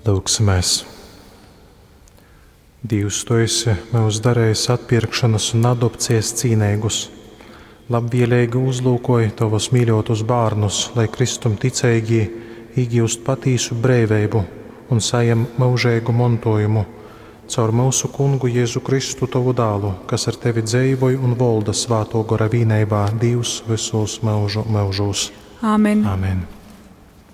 Lūksimies. Dievs, Tu esi mūs darējis atpirkšanas un adopcijas cīnīgus. Labvēlīgi uzlūkoji Tavus mīļotus bērnus, lai Kristum ticīgi iegūst patīsu brīvību un saņem mūžīgu mantojumu caur mūsu Kungu Jēzu Kristu, Tavu dēlu, kas ar Tevi dzīvoja un valda Svētā gara vienībā, Dievs visos mūžu mūžos. Āmen. Amen.